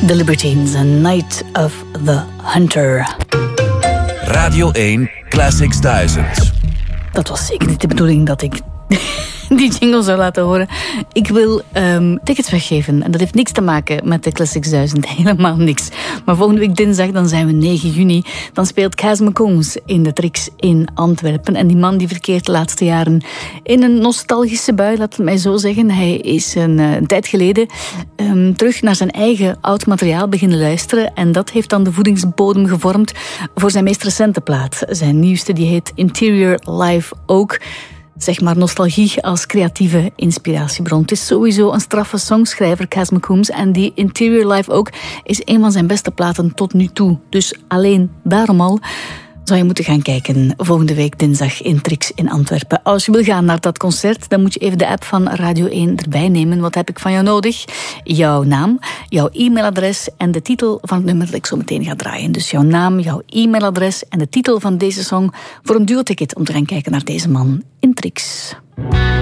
The Libertines, A Night of the Hunter. Radio 1 Classics 1000. Dat was zeker niet de bedoeling dat ik die jingle zou laten horen. Ik wil tickets weggeven. En dat heeft niks te maken met de Classics 1000. Helemaal niks. Maar volgende week dinsdag, dan zijn we 9 juni... dan speelt Cas McCombs in de Trix in Antwerpen. En die man die verkeert de laatste jaren in een nostalgische bui, laat het mij zo zeggen. Hij is een tijd geleden terug naar zijn eigen oud materiaal beginnen luisteren. En dat heeft dan de voedingsbodem gevormd voor zijn meest recente plaat. Zijn nieuwste, die heet Interior Live Oak. Zeg maar nostalgie als creatieve inspiratiebron. Het is sowieso een straffe songschrijver, Cas McCombs. En die Interior Live ook is een van zijn beste platen tot nu toe. Dus alleen daarom al zou je moeten gaan kijken volgende week dinsdag in Trix in Antwerpen. Als je wil gaan naar dat concert, dan moet je even de app van Radio 1 erbij nemen. Wat heb ik van jou nodig? Jouw naam, jouw e-mailadres en de titel van het nummer dat ik zo meteen ga draaien. Dus jouw naam, jouw e-mailadres en de titel van deze song voor een duo-ticket om te gaan kijken naar deze man in Trix.